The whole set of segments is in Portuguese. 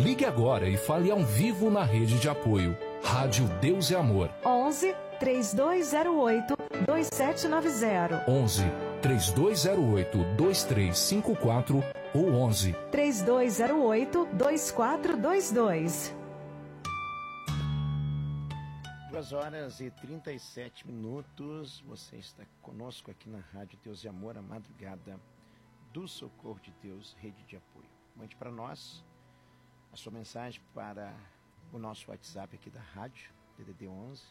Ligue agora e fale ao vivo na rede de apoio. Rádio Deus e Amor. 11 3208 2790. 11 3208 2354 ou 11 3208 2422. 2h37. Você está conosco aqui na Rádio Deus e Amor, a madrugada do Socorro de Deus, rede de apoio. Mande para nós a sua mensagem para o nosso WhatsApp aqui da rádio, DDD 11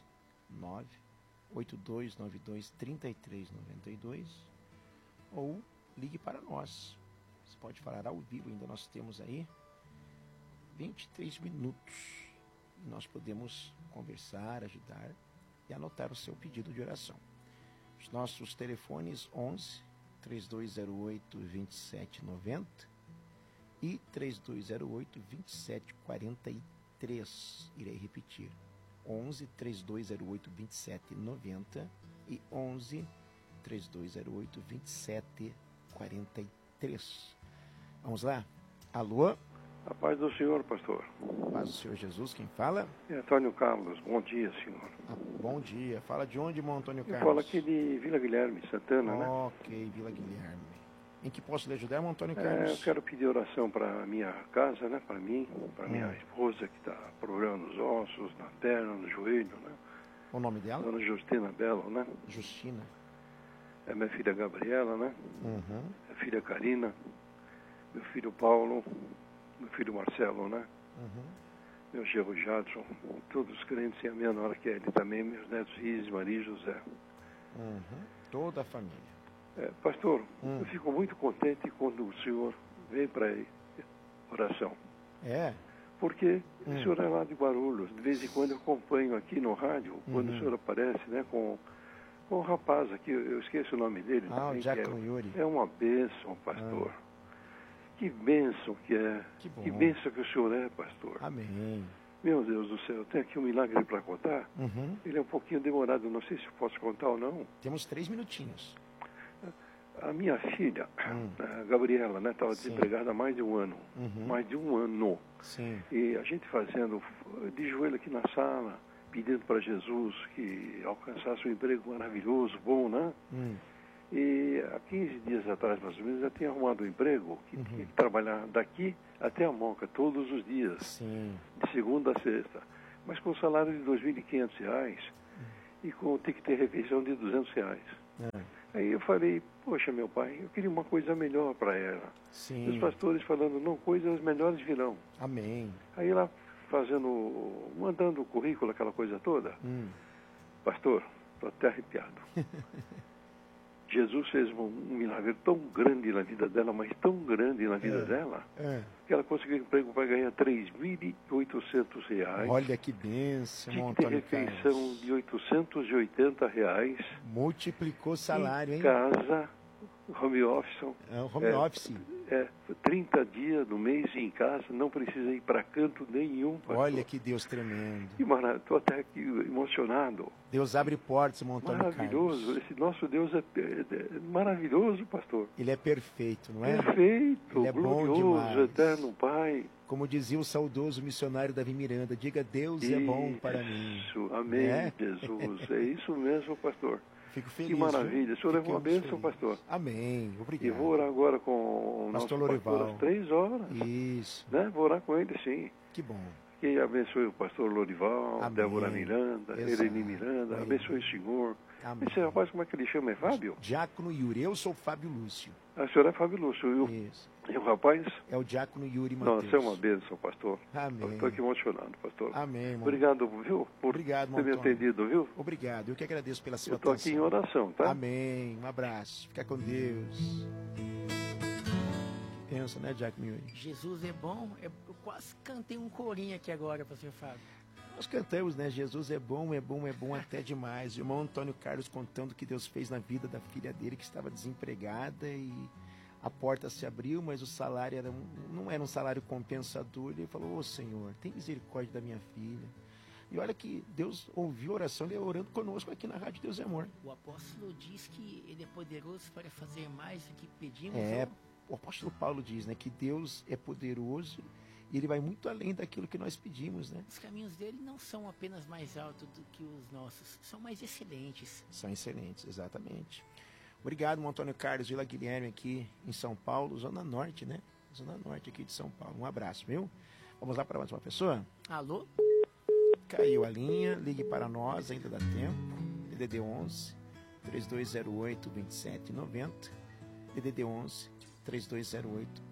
98292 3392, ou ligue para nós. Você pode falar ao vivo, ainda nós temos aí 23 minutos e nós podemos conversar, ajudar e anotar o seu pedido de oração. Os nossos telefones 11 3208 2790 e 3208 2743. Irei repetir: 11 3208 2790 e 11 3208 2743. Vamos lá? Alô? A paz do Senhor, pastor. Paz do Senhor Jesus, quem fala? É Antônio Carlos, bom dia, senhor. Bom dia. Fala de onde, irmão Antônio Carlos? Eu falo aqui de Vila Guilherme, Santana, né? Ok, Vila Guilherme. Em que posso lhe ajudar, irmão Antônio Carlos? Eu quero pedir oração para minha casa, né? Para mim, para minha esposa que está com problema nos ossos, na perna, no joelho, né? O nome dela? Dona Justina Belo, né? Justina. É minha filha Gabriela, né? Uhum. Minha filha Karina, meu filho Paulo, meu filho Marcelo, né? Uhum. Meu genro Jadson, todos os crentes e a minha nora Kelly também, meus netos Riz, Maria e José. Uhum. Toda a família. Pastor, eu fico muito contente quando o senhor vem para oração. É? Porque o senhor é lá de Guarulhos, de vez em quando eu acompanho aqui no rádio, quando o senhor aparece, né, com um rapaz aqui, eu esqueço o nome dele. O Diácono Yuri. É uma bênção, pastor. Que bênção que é. Que bênção que o senhor é, pastor. Amém. Meu Deus do céu, tem aqui um milagre para contar. Ele é um pouquinho demorado, não sei se eu posso contar ou não. Temos 3 minutinhos. A minha filha, a Gabriela, né, estava desempregada há mais de um ano. Mais de um ano. Sim. E a gente fazendo de joelho aqui na sala, pedindo para Jesus que alcançasse um emprego maravilhoso, bom, né? E há 15 dias atrás, mais ou menos, já tinha arrumado um emprego que tinha que trabalhar daqui até a Moca, todos os dias, de segunda a sexta. Mas com salário de R$ 2.500 e com ter que ter refeição de R$ 200. Aí eu falei, poxa, meu pai, eu queria uma coisa melhor para ela. Sim. Os pastores falando, não, coisas melhores virão. Amém. Aí lá mandando o currículo, aquela coisa toda. Pastor, estou até arrepiado. Jesus fez um milagre tão grande na vida dela, mas tão grande na vida dela, que ela conseguiu emprego para ganhar R$ 3.800. Olha que bênção, tinha que ter refeição de R$ 880. Multiplicou o salário, hein? Casa, home office. Home office. 30 dias no mês em casa, não precisa ir para canto nenhum. Pastor. Olha que Deus tremendo. Estou até aqui emocionado. Deus abre portas, irmão Antônio maravilhoso. Carlos. Esse nosso Deus é maravilhoso, pastor. Ele é perfeito, não é? Perfeito, ele é glorioso, bom demais. eterno Pai. Como dizia o saudoso missionário Davi Miranda, diga Deus é bom para mim. Isso, amém, né? Jesus. É isso mesmo, pastor. Fico feliz. Que maravilha. O senhor levou uma bênção, pastor. Amém. Obrigado. E vou orar agora com o pastor nosso Lorival. pastor às 3 horas. Isso. Né? Vou orar com ele, sim. Que bom. Que abençoe o pastor Lorival, Amém. Débora Miranda, Eleni Miranda. Amém. Abençoe o senhor. Amém. Esse rapaz, como é que ele chama? É Fábio? Diácono Yuri. Eu sou Fábio Lúcio. A senhora é Fábio Lúcio. Isso. E o rapaz? É o Diácono Yuri Mateus. Nossa, é uma bênção, pastor. Amém. Estou aqui emocionado, pastor. Amém, irmão. Obrigado, viu? Por Obrigado, ter me atendido, viu? Obrigado. Eu que agradeço pela sua atenção. Eu estou aqui em oração, tá? Amém. Um abraço. Fica com Deus. Pensa, né, Diácono Yuri? Jesus é bom. Eu quase cantei um corinho aqui agora, pastor Fábio. Nós cantamos, né? Jesus é bom, é bom, é bom até demais. O irmão Antônio Carlos contando o que Deus fez na vida da filha dele, que estava desempregada, e a porta se abriu, mas o salário não era um salário compensador. Ele falou, ô Senhor, tem misericórdia da minha filha. E olha que Deus ouviu a oração, ele orando conosco aqui na Rádio Deus e Amor. O apóstolo diz que ele é poderoso para fazer mais do que pedimos. O apóstolo Paulo diz, né, que Deus é poderoso E ele vai muito além daquilo que nós pedimos, né? Os caminhos dele não são apenas mais altos do que os nossos, são mais excelentes. São excelentes, exatamente. Obrigado, Antônio Carlos Vila Guilherme, aqui em São Paulo, Zona Norte, né? Zona Norte aqui de São Paulo. Um abraço, viu? Vamos lá para mais uma pessoa? Alô? Caiu a linha, ligue para nós, ainda dá tempo. DDD 11 3208 2790. DDD 11 3208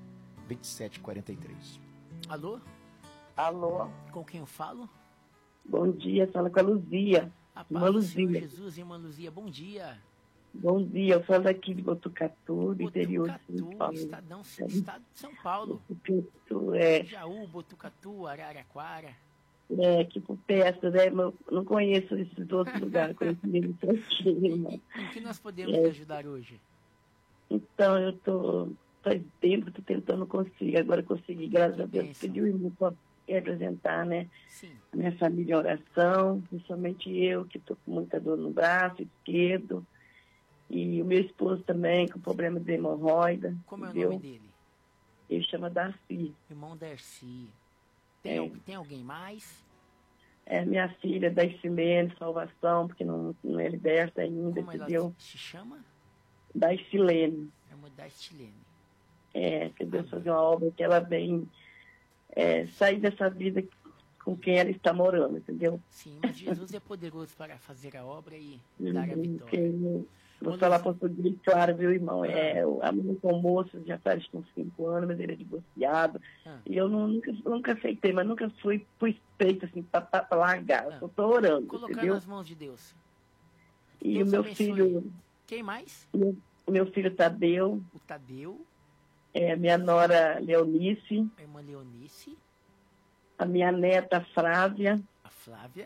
2743. Alô? Alô, Com quem eu falo? bom dia, fala com a Luzia. A Irmã paz do Senhor Luzia. Jesus, irmã Luzia, bom dia. Bom dia, eu falo aqui de Botucatu, do interior de São Botucatu, Paulo. estado de São Paulo. Botucatu, Jaú, Botucatu, Araraquara. aqui por perto, né? Mas eu não conheço esses outros lugares, conheço mesmo tranquilo, irmão. Em que nós podemos te ajudar hoje? Então, eu tô, faz tempo que tô tentando conseguir, agora consegui, graças a Deus, Bênção. pedi o irmão para representar, né? Sim. A minha família em oração, principalmente eu, que estou com muita dor no braço esquerdo, e o meu esposo também, com problema de hemorroida. Como é o entendeu? nome dele? Ele chama Darcy. Irmão Darcy. É. Tem alguém mais? É minha filha, da Silene, Salvação, porque não é liberta ainda, Como ela entendeu? se chama? Da Silene. Irmã da Estilene. Que Deus fazer uma obra que ela vem sair dessa vida com quem ela está morando, entendeu? Sim, mas Jesus é poderoso para fazer a obra e dar a vitória. Porque, vou falar português, claro, viu, irmão? A menina com o moço já faz uns 5 anos, mas ele é divorciado. E eu nunca aceitei, mas nunca fui peito assim, para largar. Eu só estou orando, Colocar entendeu? nas mãos de Deus. E Deus o meu abençoe. filho, Quem mais? o meu filho Tadeu, O Tadeu, minha nora Leonice, a irmã Leonice, a minha neta Flávia, a Flávia,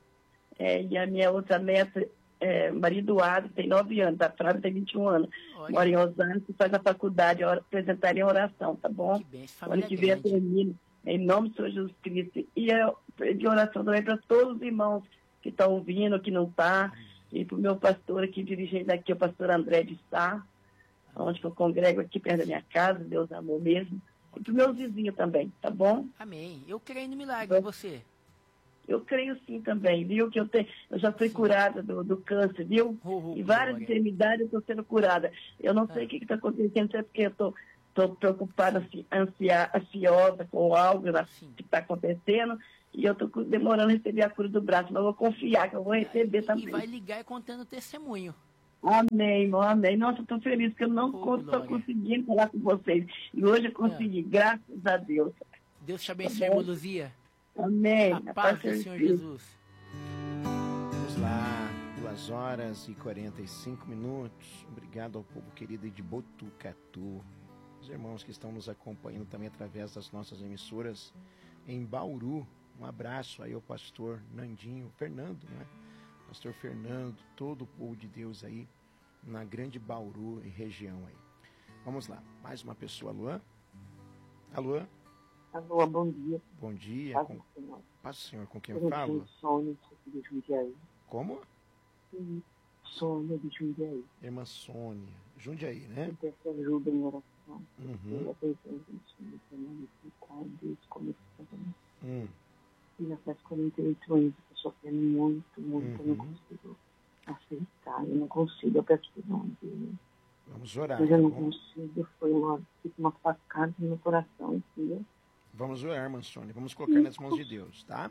e a minha outra neta, Maria Eduardo, tem 9 anos, a Flávia tem 21 anos. Olha. Mora em Osasco, faz a faculdade, apresentaria oração, tá bom? que bênção, Ano família que vem eu grande. termino, em nome do Senhor Jesus Cristo. E eu pedi oração também para todos os irmãos que estão ouvindo, que não estão, e para o meu pastor aqui, dirigente aqui, o pastor André de Sá, onde eu congrego aqui perto da minha casa, Deus amou mesmo. E para os meus vizinhos também, tá bom? Amém. Eu creio no milagre, e você? Eu creio sim também, viu? Que eu já fui curada do câncer, viu? E várias glória. enfermidades eu estou sendo curada. Eu não sei o que está acontecendo, é porque eu estou preocupada, ansiosa com algo que está acontecendo, e eu estou demorando a receber a cura do braço, mas eu vou confiar que eu vou receber E também. vai ligar contando testemunho. Amém, irmão, amém. Nossa, eu estou feliz que eu não estou glória. conseguindo falar com vocês. E hoje eu consegui, graças a Deus. Deus te abençoe, Tá bom. irmã Luzia. Amém. A paz do Senhor Jesus. Vamos lá, 2h45. Obrigado ao povo querido de Botucatu. Os irmãos que estão nos acompanhando também através das nossas emissoras em Bauru. Um abraço aí ao pastor Nandinho, Fernando, né? Pastor Fernando, todo o povo de Deus aí na grande Bauru e região aí. Vamos lá, mais uma pessoa, Luan. Alô? Alô, bom dia. Bom dia. Paz do Senhor. Paz do Senhor, com quem eu falo? Sônia, de Jundiaí. Como? Sônia de Jundiaí. Irmã Sônia. Jundiaí, né? Eu peço ajuda em oração. Uhum. Eu peço ajuda em oração. Desde o começo do casamento. E já faz 48 anos que eu estou sofrendo muito, eu não consigo aceitar, eu não consigo, eu peço perdão dele. Vamos orar. Mas eu não tá bom? consigo, foi uma facada no meu coração, entendeu? Vamos orar, irmã Sônia. Vamos colocar nas mãos de Deus, tá?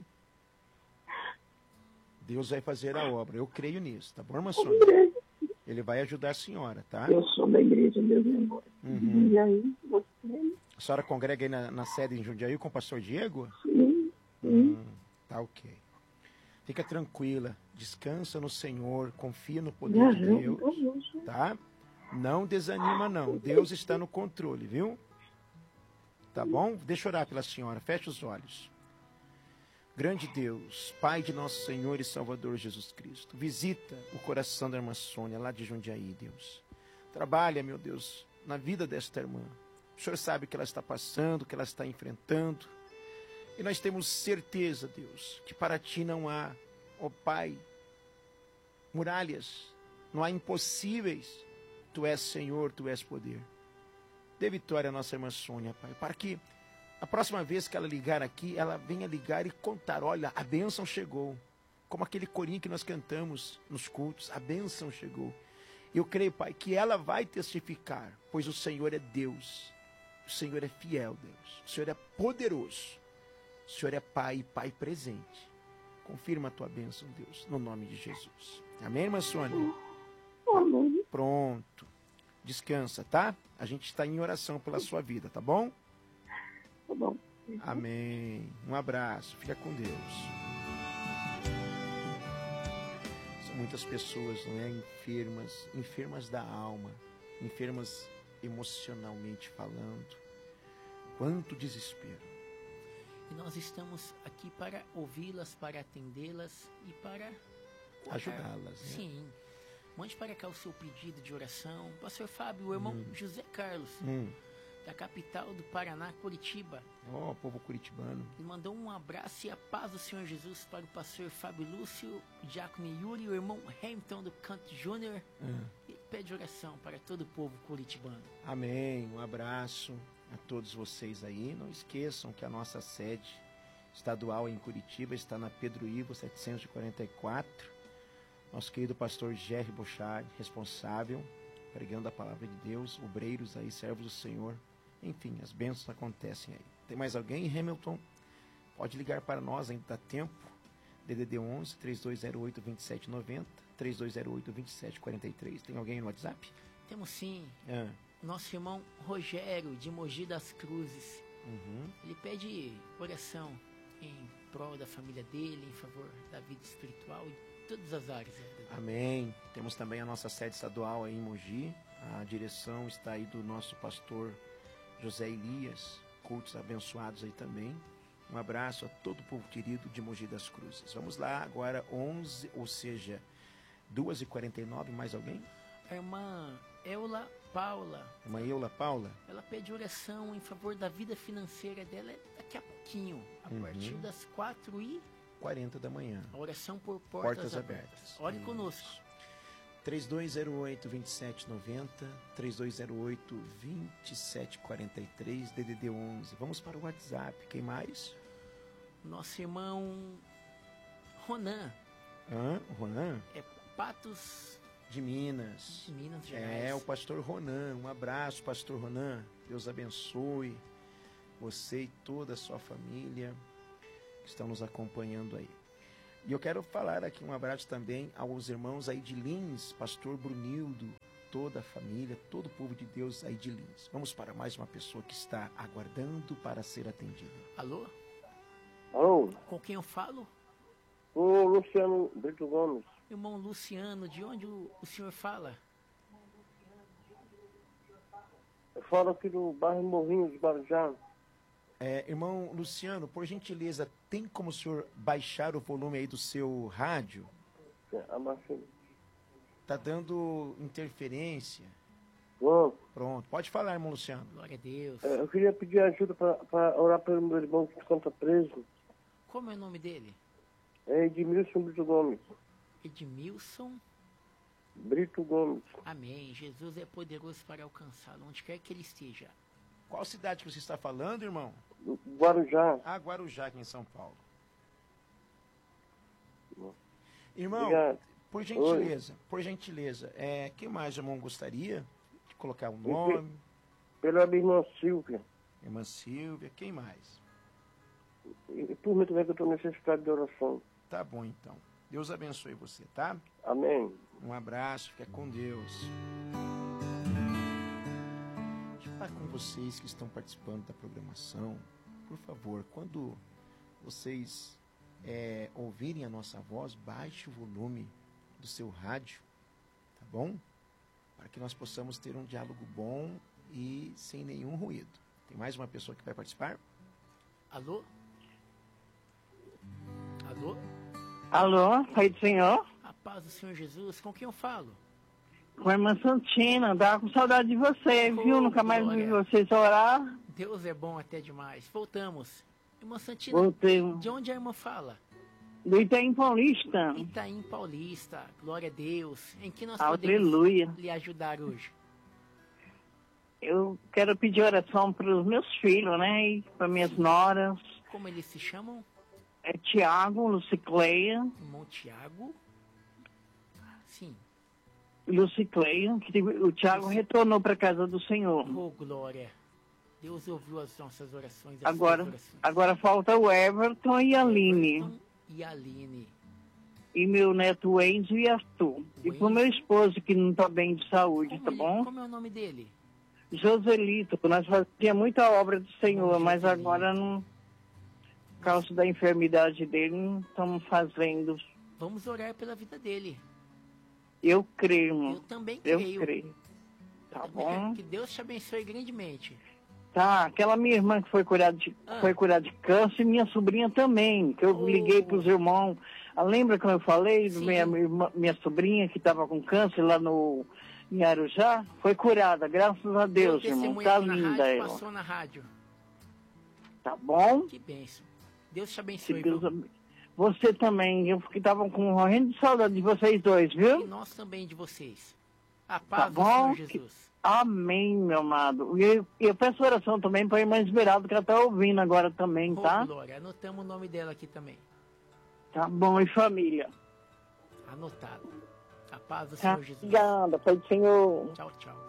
Deus vai fazer a obra. Eu creio nisso, tá bom, irmã Sônia? Ele vai ajudar a senhora, tá? Eu sou da igreja, Deus me amor. E aí, você? A senhora congrega aí na sede em Jundiaí com o pastor Diego? Sim. Tá ok. Fica tranquila, descansa no Senhor, confia no poder de Deus, tá? Não desanima não, Deus está no controle, viu? Tá bom? Deixa eu orar pela senhora, feche os olhos. Grande Deus, Pai de nosso Senhor e Salvador Jesus Cristo, visita o coração da irmã Sônia lá de Jundiaí, Deus. Trabalha, meu Deus, na vida desta irmã. O Senhor sabe o que ela está passando, o que ela está enfrentando. E nós temos certeza, Deus, que para Ti não há, ó Pai, muralhas, não há impossíveis. Tu és Senhor, Tu és poder. Dê vitória à nossa irmã Sônia, Pai, para que A próxima vez que ela ligar aqui, ela venha ligar e contar, olha, a bênção chegou. Como aquele corinho que nós cantamos nos cultos, a bênção chegou. Eu creio, Pai, que ela vai testificar, pois o Senhor é Deus. O Senhor é fiel, Deus. O Senhor é poderoso. O Senhor é Pai e Pai presente. Confirma a tua bênção, Deus, no nome de Jesus. Amém, irmã Sônia? Amém. Pronto. Descansa, tá? A gente está em oração pela sua vida, tá bom? Tá bom. Amém. Um abraço. Fica com Deus. São muitas pessoas, não é? Enfermas da alma, enfermas emocionalmente falando. Quanto desespero. E nós estamos aqui para ouvi-las, para atendê-las e para ajudá-las, né? Sim. Mande para cá o seu pedido de oração. Pastor Fábio, o irmão José Carlos, da capital do Paraná, Curitiba. Ó, povo curitibano. Ele mandou um abraço e a paz do Senhor Jesus para o pastor Fábio Lúcio, o diácono Yuri, o irmão Hamilton do Canto Júnior. E pede oração para todo o povo curitibano. Amém. Um abraço a todos vocês aí. Não esqueçam que a nossa sede estadual em Curitiba está na Pedro Ivo 744. Nosso querido pastor Jerry Bochard, responsável, pregando a palavra de Deus, obreiros aí, servos do Senhor. Enfim, as bênçãos acontecem aí. Tem mais alguém, Hamilton? Pode ligar para nós, ainda dá tempo. DDD 11 3208 2790, 3208 2743. Tem alguém no WhatsApp? Temos sim. Nosso irmão Rogério, de Mogi das Cruzes. Ele pede oração em prol da família dele, em favor da vida espiritual e todas as áreas. Amém. Temos também a nossa sede estadual aí em Mogi. A direção está aí do nosso pastor José Elias. Cultos abençoados aí também. Um abraço a todo o povo querido de Mogi das Cruzes. Vamos lá, agora 11, ou seja, 2h49, mais alguém? A irmã Eula Paula. Irmã Eula Paula? Ela pede oração em favor da vida financeira dela daqui a pouquinho, a partir das 4h40 da manhã. A oração por portas abertas. Ore conosco. 3208-2790, 3208-2743, DDD 11. Vamos para o WhatsApp. Quem mais? Nosso irmão Ronan. Ronan? É Patos de Minas. De Minas Gerais. É, o pastor Ronan. Um abraço, pastor Ronan. Deus abençoe você e toda a sua família que estão nos acompanhando aí. E eu quero falar aqui um abraço também aos irmãos aí de Lins, pastor Brunildo, toda a família, todo o povo de Deus aí de Lins. Vamos para mais uma pessoa que está aguardando para ser atendida. Alô? Alô? Com quem eu falo? O Luciano Brito Gomes. Irmão Luciano, de onde o senhor fala? Eu falo aqui do bairro Morrinho de Guarujá. Irmão Luciano, por gentileza, tem como o senhor baixar o volume aí do seu rádio? Abaixei. Tá dando interferência. Pronto, pode falar, irmão Luciano. Glória a Deus. Eu queria pedir ajuda para orar pelo meu irmão que está preso. Como é o nome dele? É Edmilson Brito Gomes. Edmilson Brito Gomes. Amém. Jesus é poderoso para alcançá-lo, onde quer que ele esteja. Qual cidade que você está falando, irmão? Guarujá. Guarujá, aqui em São Paulo. Irmão, obrigado. Por gentileza, quem mais, irmão, gostaria de colocar o nome? Pela minha irmã Silvia. Irmã Silvia, quem mais? E por mim também que eu estou necessitado de oração. Tá bom, então. Deus abençoe você, tá? Amém. Um abraço, fica com Deus. Deixa eu falar com vocês que estão participando da programação. Por favor, quando vocês ouvirem a nossa voz, baixe o volume do seu rádio, tá bom? Para que nós possamos ter um diálogo bom e sem nenhum ruído. Tem mais uma pessoa que vai participar? Alô? Alô? Alô, Pai do Senhor? A paz do Senhor Jesus, com quem eu falo? Com a irmã Santina, andava com saudade de você, viu? Nunca mais vi vocês orar. Deus é bom até demais. Voltamos. Irmã Santina, Voltei. De onde a irmã fala? Do Itaim Paulista. Itaim Paulista, glória a Deus. Em que nós Aleluia. podemos lhe ajudar hoje? Eu quero pedir oração para os meus filhos, né? E para minhas noras. Como eles se chamam? É Tiago, Lucicleia. Irmão Tiago? Sim. Lucicleia, que o Tiago retornou para a casa do Senhor. Oh, glória. Deus ouviu as nossas orações. Agora falta o Everton e a Aline. Everton e a Aline. E meu neto Enzo e Arthur. E pro meu esposo, que não está bem de saúde, tá bom? Como é o nome dele? Joselito. Nós fazíamos muita obra do Senhor, mas agora não... Por causa da enfermidade dele, não estamos fazendo. Vamos orar pela vida dele. Eu creio, irmão. Eu também creio. Eu creio. Tá bom? Que Deus te abençoe grandemente. Tá, aquela minha irmã que foi curada de câncer, e minha sobrinha também, que eu liguei para os irmãos. Lembra que eu falei do minha sobrinha que estava com câncer lá em Arujá? Foi curada, graças a Deus, irmão. Tá linda ela. Passou na rádio. Tá bom? Que bênção. Deus te abençoe. Você também, eu que estava morrendo de saudade de vocês dois, viu? E nós também de vocês. A paz do Senhor Jesus. Amém, meu amado. E eu peço oração também para a irmã Esmeralda, que ela está ouvindo agora também, tá? Glória, anotamos o nome dela aqui também. Tá bom, e família? Anotado. A paz do Senhor Jesus. Obrigada, Pai do Senhor. Tchau, tchau.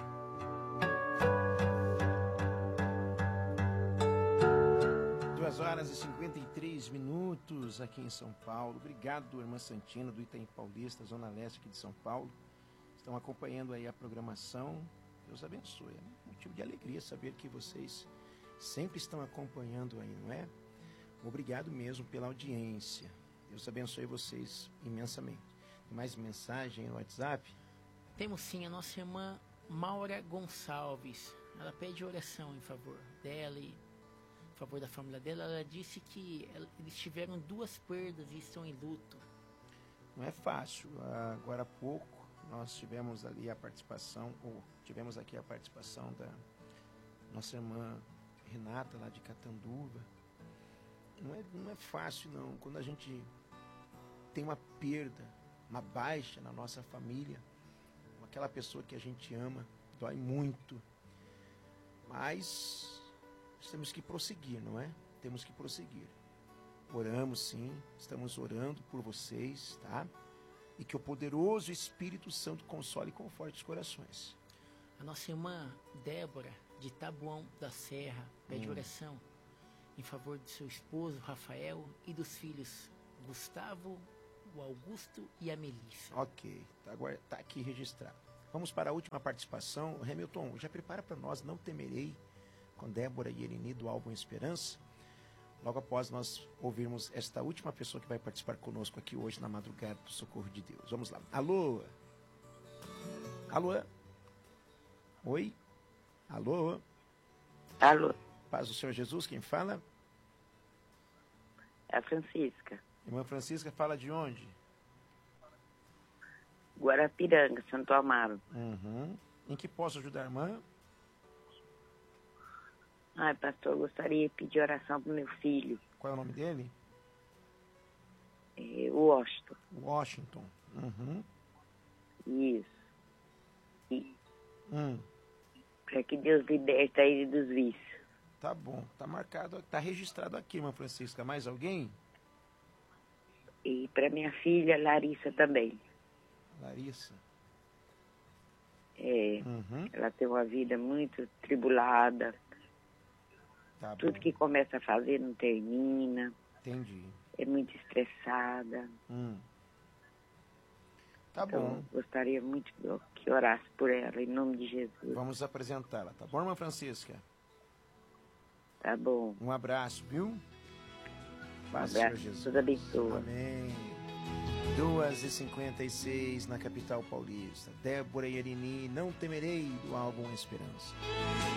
Horas e 53 minutos aqui em São Paulo. Obrigado, irmã Santina, do Itaim Paulista, Zona Leste aqui de São Paulo. Estão acompanhando aí a programação. Deus abençoe. É um motivo de alegria saber que vocês sempre estão acompanhando aí, não é? Obrigado mesmo pela audiência. Deus abençoe vocês imensamente. Tem mais mensagem no WhatsApp? Temos sim, a nossa irmã Maura Gonçalves. Ela pede oração em favor dela e em favor da família dela. Ela disse que eles tiveram 2 perdas e estão em luto. Não é fácil. Agora há pouco nós tivemos ali a participação, tivemos aqui a participação da nossa irmã Renata, lá de Catanduva. Não é fácil, não. Quando a gente tem uma perda, uma baixa na nossa família, aquela pessoa que a gente ama, dói muito. Mas temos que prosseguir, não é? Temos que prosseguir. Oramos sim, estamos orando por vocês, tá? E que o poderoso Espírito Santo console e conforte os corações. A nossa irmã Débora, de Taboão da Serra, pede oração em favor do seu esposo, Rafael, e dos filhos Gustavo, o Augusto e a Melissa. Ok, tá aqui registrado. Vamos para a última participação. Hamilton, já prepara para nós Não Temerei, com Débora e Eleni, do álbum Esperança. Logo após nós ouvirmos esta última pessoa que vai participar conosco aqui hoje na madrugada do Socorro de Deus. Vamos lá. Alô? Alô? Oi? Alô? Alô? Paz do Senhor Jesus, quem fala? É a Francisca. Irmã Francisca, fala de onde? Guarapiranga, Santo Amaro. Em que posso ajudar a irmã? Ai, pastor, eu gostaria de pedir oração para o meu filho. Qual é o nome dele? Washington. Washington. Isso. Para que Deus liberte ele dos vícios. Tá bom, tá marcado, tá registrado aqui, irmã Francisca. Mais alguém? E para minha filha, Larissa, também. Larissa? Ela tem uma vida muito tribulada. Tá Tudo bom. que começa a fazer não termina. Entendi. É muito estressada. Tá então, bom. Gostaria muito que orasse por ela, em nome de Jesus. Vamos apresentá-la, tá bom, irmã Francisca? Tá bom. Um abraço, viu? Paz do Senhor Jesus. Deus abençoe. Amém. 2h56 na capital paulista. Débora e Eleni, Não Temerei, do álbum Esperança.